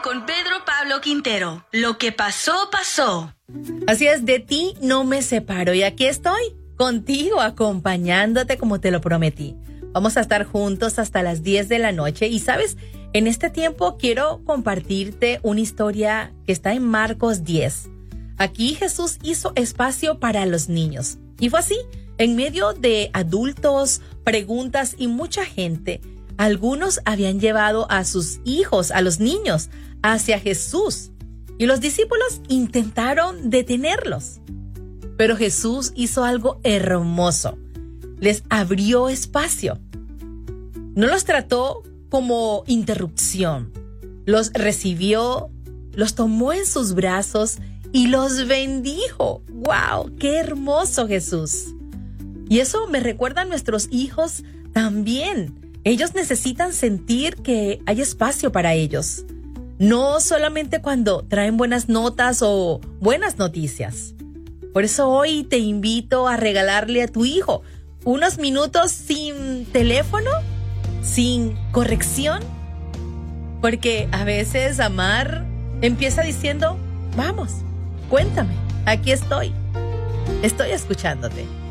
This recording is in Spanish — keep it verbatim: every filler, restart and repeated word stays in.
con Pedro Pablo Quintero. Lo que pasó, pasó. Así es, de ti no me separo. Y aquí estoy, contigo, acompañándote como te lo prometí. Vamos a estar juntos hasta las diez de la noche. Y sabes, en este tiempo quiero compartirte una historia que está en Marcos diez. Aquí Jesús hizo espacio para los niños. Y fue así, en medio de adultos, preguntas y mucha gente. Algunos habían llevado a sus hijos, a los niños, hacia Jesús. Y los discípulos intentaron detenerlos. Pero Jesús hizo algo hermoso. Les abrió espacio. No los trató como interrupción. Los recibió, los tomó en sus brazos y los bendijo. ¡Wow! ¡Qué hermoso Jesús! Y eso me recuerda a nuestros hijos también. Ellos necesitan sentir que hay espacio para ellos. No solamente cuando traen buenas notas o buenas noticias. Por eso hoy te invito a regalarle a tu hijo unos minutos sin teléfono, sin corrección. Porque a veces amar empieza diciendo, vamos, cuéntame, aquí estoy. Estoy escuchándote.